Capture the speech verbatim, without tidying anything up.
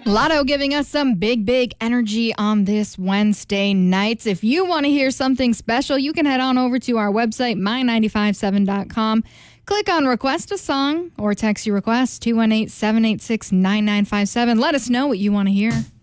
Lotto giving us some big, big energy on this Wednesday nights. If you want to hear something special, you can head on over to our website, my nine five seven dot com. Click on Request a Song or text your request, two one eight, seven eight six, nine nine five seven. Let us know what you want to hear.